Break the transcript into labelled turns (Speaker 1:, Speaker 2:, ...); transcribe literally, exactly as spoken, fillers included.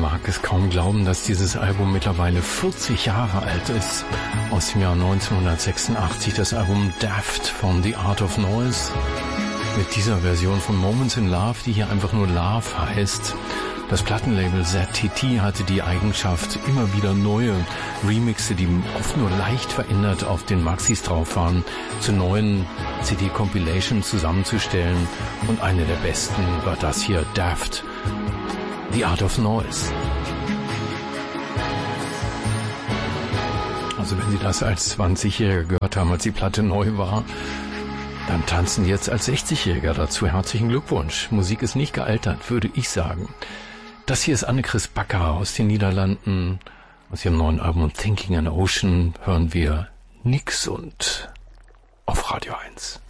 Speaker 1: mag es kaum glauben, dass dieses Album mittlerweile vierzig Jahre alt ist. Aus dem Jahr neunzehnhundertsechsundachtzig das Album Daft von The Art of Noise. Mit dieser Version von Moments in Love, die hier einfach nur Love heißt. Das Plattenlabel Z T T hatte die Eigenschaft, immer wieder neue Remixe, die oft nur leicht verändert auf den Maxis drauf waren, zu neuen C D-Compilations zusammenzustellen. Und eine der besten war das hier, Daft, The Art of Noise. Also wenn Sie das als zwanzigjähriger gehört haben, als die Platte neu war, dann tanzen jetzt als sechzigjähriger dazu. Herzlichen Glückwunsch. Musik ist nicht gealtert, würde ich sagen. Das hier ist Annechris Backer aus den Niederlanden. Aus ihrem neuen Album Thinking an Ocean hören wir Nix und auf Radio eins.